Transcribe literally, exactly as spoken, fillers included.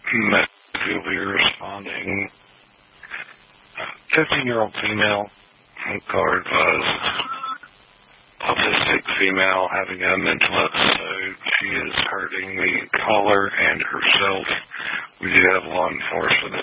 message will be responding. fifteen-year-old female, card was autistic female having a mental episode. She is hurting the caller and herself. We do have law enforcement